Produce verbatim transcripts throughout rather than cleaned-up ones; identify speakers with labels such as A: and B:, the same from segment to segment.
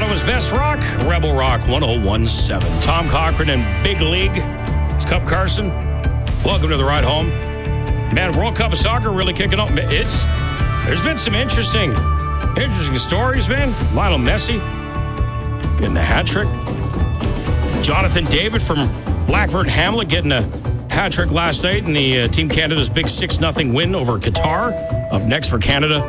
A: Oklahoma's best rock, Rebel Rock one oh one point seven. Tom Cochran and Big League. It's Cup Carson. Welcome to the ride home. Man, World Cup of Soccer really kicking up. It's there's been some interesting, interesting stories, man. Lionel Messi getting the hat trick. Jonathan David from Blackburn Hamlet getting a hat trick last night in the uh, Team Canada's big six nothing win over Qatar. Up next for Canada,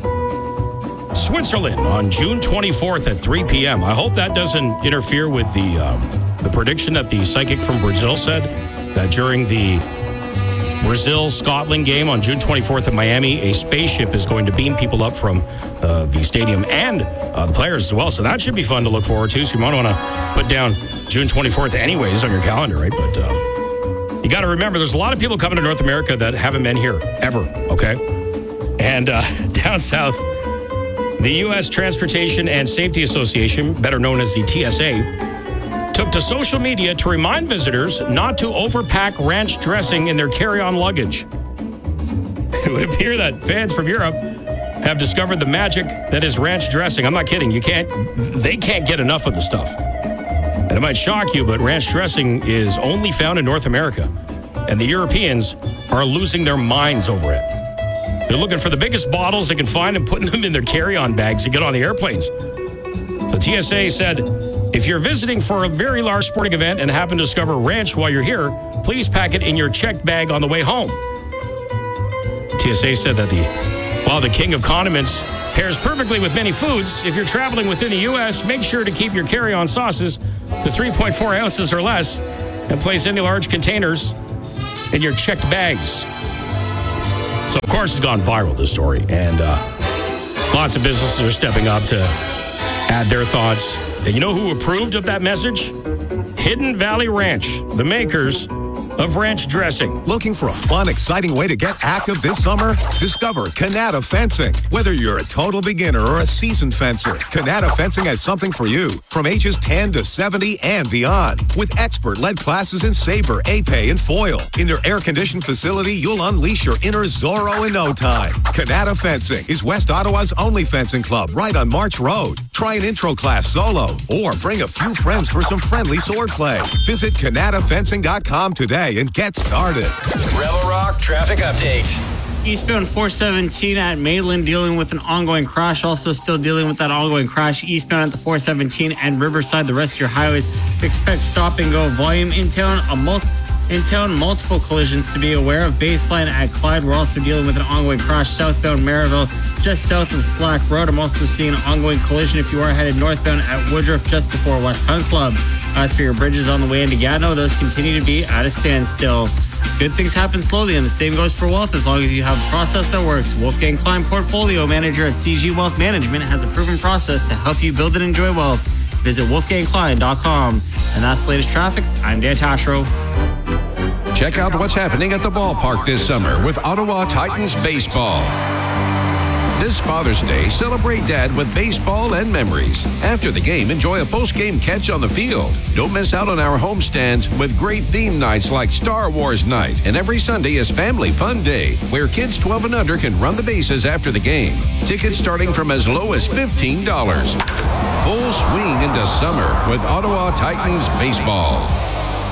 A: Switzerland on June twenty-fourth at three p.m. I hope that doesn't interfere with the um, the prediction that the psychic from Brazil said that during the Brazil-Scotland game on June twenty-fourth in Miami, a spaceship is going to beam people up from uh, the stadium and uh, the players as well. So that should be fun to look forward to. So you might want to put down June twenty-fourth anyways on your calendar, right? But uh, you got to remember, there's a lot of people coming to North America that haven't been here ever, okay? And uh, down south, the U S Transportation and Safety Association, better known as the T S A, took to social media to remind visitors not to overpack ranch dressing in their carry-on luggage. It would appear that fans from Europe have discovered the magic that is ranch dressing. I'm not kidding. You can't, they can't get enough of the stuff. And it might shock you, but ranch dressing is only found in North America. And the Europeans are losing their minds over it. They're looking for the biggest bottles they can find and putting them in their carry-on bags to get on the airplanes. So T S A said, if you're visiting for a very large sporting event and happen to discover ranch while you're here, please pack it in your checked bag on the way home. T S A said that the while the king of condiments pairs perfectly with many foods, if you're traveling within the U S, make sure to keep your carry-on sauces to three point four ounces or less and place any large containers in your checked bags. So, of course, it's gone viral, this story. And uh, lots of businesses are stepping up to add their thoughts. And you know who approved of that message? Hidden Valley Ranch, the makers of ranch dressing.
B: Looking for a fun, exciting way to get active this summer? Discover Canada Fencing. Whether you're a total beginner or a seasoned fencer, Canada Fencing has something for you. From ages ten to seventy and beyond. With expert-led classes in saber, épée, and foil. In their air-conditioned facility, you'll unleash your inner Zorro in no time. Canada Fencing is West Ottawa's only fencing club right on March Road. Try an intro class solo or bring a few friends for some friendly sword play. Visit Canada Fencing dot com today and get started.
C: Rebel Rock traffic update.
D: Eastbound four seventeen at Maitland dealing with an ongoing crash. Also still dealing with that ongoing crash. Eastbound at the four seventeen and Riverside. The rest of your highways expect stop and go volume in town. A multi- in town, multiple collisions to be aware of. Baseline at Clyde. We're also dealing with an ongoing crash southbound Maryville, just south of Slack Road. I'm also seeing an ongoing collision if you are headed northbound at Woodruff, just before West Hunt Club. As for your bridges on the way into Gatineau, those continue to be at a standstill. Good things happen slowly, and the same goes for wealth as long as you have a process that works. Wolfgang Klein, Portfolio Manager at C G Wealth Management, has a proven process to help you build and enjoy wealth. Visit wolfgang klein dot com. And that's the latest traffic. I'm Dan Tashro.
E: Check out what's happening at the ballpark this summer with Ottawa Titans baseball. This Father's Day, celebrate Dad with baseball and memories. After the game, enjoy a post-game catch on the field. Don't miss out on our homestands with great theme nights like Star Wars Night. And every Sunday is Family Fun Day, where kids twelve and under can run the bases after the game. Tickets starting from as low as fifteen dollars. Full swing into summer with Ottawa Titans baseball.